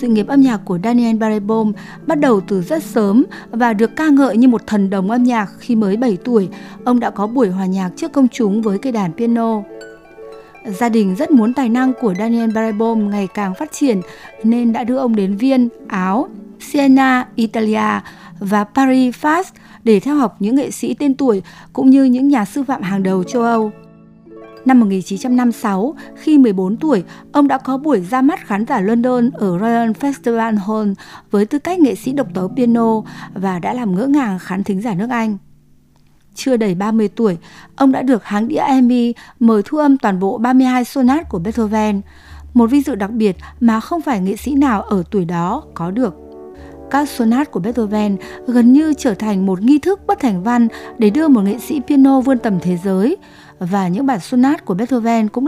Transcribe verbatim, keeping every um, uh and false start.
sự nghiệp âm nhạc của Daniel Barenboim bắt đầu từ rất sớm và được ca ngợi như một thần đồng âm nhạc khi mới bảy tuổi, ông đã có buổi hòa nhạc trước công chúng với cây đàn piano. Gia đình rất muốn tài năng của Daniel Barenboim ngày càng phát triển nên đã đưa ông đến Viên, Áo, Siena, Italia và Paris, Pháp để theo học những nghệ sĩ tên tuổi cũng như những nhà sư phạm hàng đầu châu Âu. Năm một nghìn chín trăm năm mươi sáu, khi mười bốn tuổi, ông đã có buổi ra mắt khán giả London ở Royal Festival Hall với tư cách nghệ sĩ độc tấu piano và đã làm ngỡ ngàng khán thính giả nước Anh. Chưa đầy ba mươi tuổi, ông đã được hãng đĩa e em i mời thu âm toàn bộ ba mươi hai sonat của Beethoven, một vinh dự đặc biệt mà không phải nghệ sĩ nào ở tuổi đó có được. Các sonat của Beethoven gần như trở thành một nghi thức bất thành văn để đưa một nghệ sĩ piano vươn tầm thế giới, và những bản sonat của Beethoven cũng